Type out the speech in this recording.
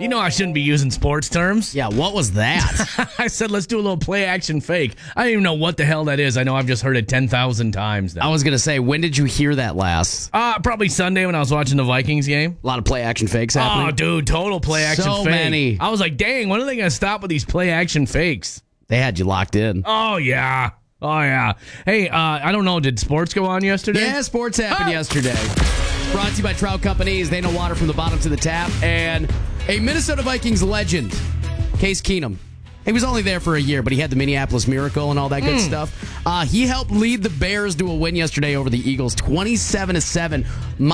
You know I shouldn't be using sports terms. Yeah, what was that? I said let's do a little play action fake. I don't even know what the hell that is. I know I've just heard it 10,000 times now. I was going to say, when did you hear that last? Probably Sunday when I was watching the Vikings game. A lot of play action fakes happening. Oh, dude, total play action So fake. many. I was like, dang, when are they going to stop with these play action fakes? They had you locked in. Oh, yeah. Oh, yeah. Hey, I don't know. Did sports go on yesterday? Yeah, sports happened yesterday. Brought to you by Trout Companies. They know water from the bottom to the tap. And a Minnesota Vikings legend, Case Keenum. He was only there for a year, but he had the Minneapolis Miracle and all that good stuff. He helped lead the Bears to a win yesterday over the Eagles, 27-7.